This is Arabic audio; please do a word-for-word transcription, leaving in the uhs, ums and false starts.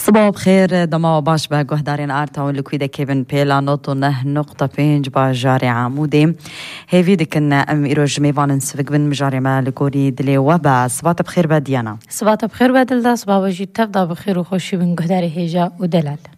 صباح بخير دما باش با گهدارین آرتا و لکویده کیبن پیلا نوتو نه نقطة پنج با جاری عمودی هیوی دکن ام ایروج میوانن سفق بن مجاری ما لکوری دلی و با صباح بخير با دیانا صباح بخير با دلدا صباح وجی تفضا بخير و خوشی بن گهداری هیجا و دلال